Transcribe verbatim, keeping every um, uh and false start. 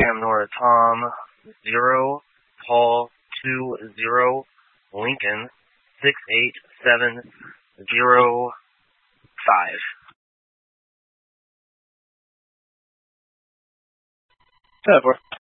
Sam Nora Tom, zero, Paul, two, zero, Lincoln, six, eight, seven, zero, five. ten four.